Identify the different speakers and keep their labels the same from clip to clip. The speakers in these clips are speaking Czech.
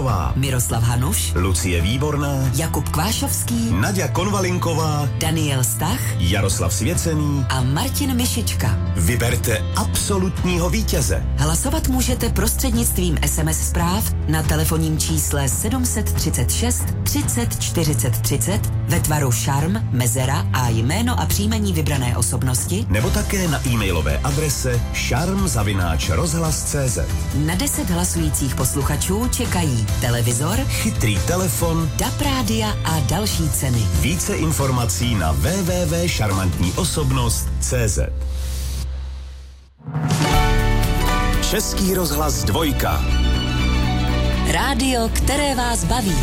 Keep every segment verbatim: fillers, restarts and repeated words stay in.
Speaker 1: Šafránková,
Speaker 2: Miroslav Hanuš,
Speaker 1: Lucie Výborná,
Speaker 2: Jakub Kvášovský,
Speaker 1: Naďa Konvalinková,
Speaker 2: Daniel Stach,
Speaker 1: Jaroslav Svěcený
Speaker 2: a Martin Mišička.
Speaker 1: Vyberte absolutního vítěze.
Speaker 2: Hlasovat můžete prostřednictvím es em es zpráv na telefonním čísle sedm set třicet šest třicet čtyřicet třicet ve tvaru šarm, mezera a jméno a příjmení vybrané osobnosti,
Speaker 1: nebo také na e-mailové adrese šarm zavináč rozhlas tečka cé zet.
Speaker 2: Na deset hlasujících posluchačů čekají televizor,
Speaker 1: chytrý telefon,
Speaker 2: D A B rádia a další ceny.
Speaker 1: Více informací na w w w tečka šarmantní osobnost tečka cé zet. Český rozhlas dvojka.
Speaker 2: Rádio, které vás baví.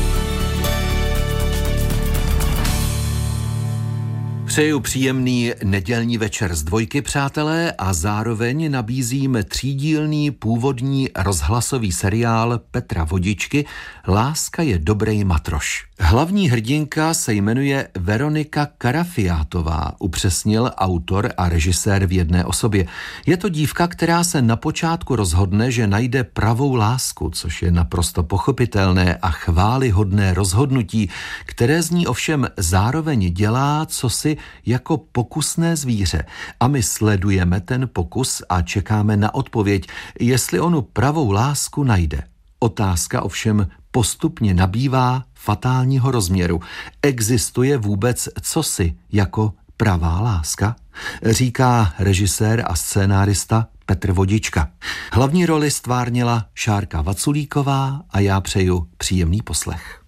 Speaker 3: Přeju příjemný nedělní večer z dvojky, přátelé, a zároveň nabízím třídílný původní rozhlasový seriál Petra Vodičky Láska je dobrej matroš. Hlavní hrdinka se jmenuje Veronika Karafiátová, upřesnil autor a režisér v jedné osobě. Je to dívka, která se na počátku rozhodne, že najde pravou lásku, což je naprosto pochopitelné a chvályhodné rozhodnutí, které z ní ovšem zároveň dělá cosi jako pokusné zvíře. A my sledujeme ten pokus a čekáme na odpověď, jestli onu pravou lásku najde. Otázka ovšem postupně nabývá fatálního rozměru. Existuje vůbec cosi jako pravá láska? Říká režisér a scénárista Petr Vodička. Hlavní roli stvárnila Šárka Vaculíková a já přeju příjemný poslech.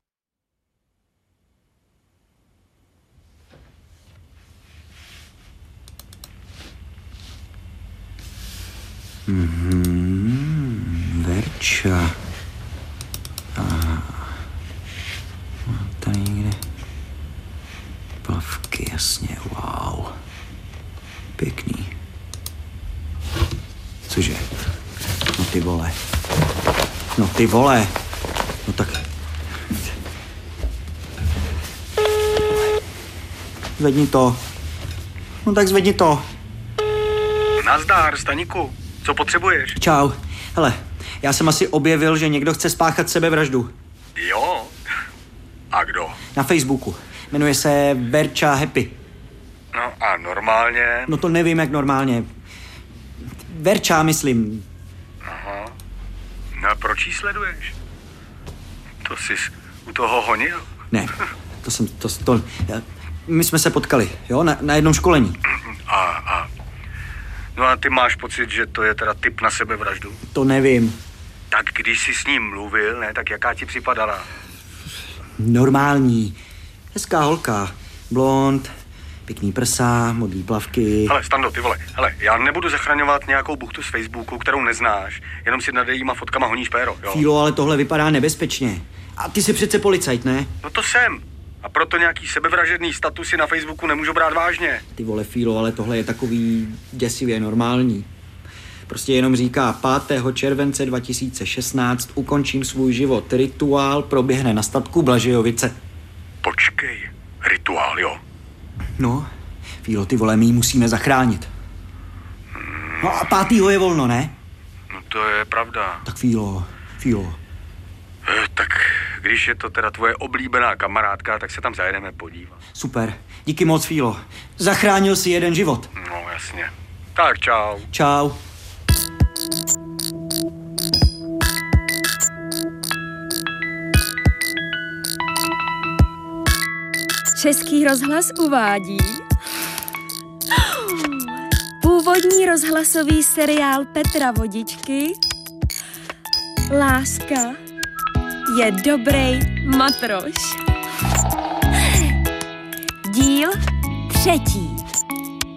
Speaker 4: Mhm, Verča. A tady někde plavky, jasně, wow. Pěkný. Cože? No ty vole. No ty vole. No tak... Zvedni to. No tak zvedni to.
Speaker 5: Nazdar, Staníku. Co potřebuješ?
Speaker 4: Čau. Hele, já jsem asi objevil, že někdo chce spáchat sebevraždu.
Speaker 5: Jo? A kdo?
Speaker 4: Na Facebooku. Jmenuje se Verča Happy.
Speaker 5: No a normálně?
Speaker 4: No to nevím, jak normálně. Verča, myslím.
Speaker 5: Aha. No a proč jí sleduješ? To jsi u toho honil?
Speaker 4: Ne, to jsem, to, to, my jsme se potkali, jo, na, na jednom školení.
Speaker 5: A, a, no a ty máš pocit, že to je teda tip na sebevraždu?
Speaker 4: To nevím.
Speaker 5: Tak když jsi s ním mluvil, ne, tak jaká ti připadala?
Speaker 4: Normální. Hezká holka. Blond, pěkný prsa, modrý plavky.
Speaker 5: Hele, Stando, ty vole, hele, já nebudu zachraňovat nějakou buchtu z Facebooku, kterou neznáš, jenom si nad jejíma fotkama honíš péro, jo?
Speaker 4: Fílo, ale tohle vypadá nebezpečně. A ty jsi přece policajt, ne?
Speaker 5: No to jsem. A proto nějaký sebevražedný statusy na Facebooku nemůžu brát vážně.
Speaker 4: Ty vole, Fílo, ale tohle je takový děsivě normální. Prostě jenom říká pátého července dva tisíce šestnáct ukončím svůj život. Rituál proběhne na statku Blažejovice.
Speaker 5: Počkej, rituál, jo?
Speaker 4: No, Fílo, ty vole, my ji musíme zachránit. No a pátýho je volno, ne?
Speaker 5: No to je pravda.
Speaker 4: Tak Fílo, Fílo.
Speaker 5: Eh, tak když je to teda tvoje oblíbená kamarádka, tak se tam zajedeme podívat.
Speaker 4: Super, díky moc, Fílo. Zachránil si jeden život.
Speaker 5: No jasně. Tak čau.
Speaker 4: Čau.
Speaker 6: Český rozhlas uvádí původní rozhlasový seriál Petra Vodičky Láska je dobrej matroš. Díl třetí.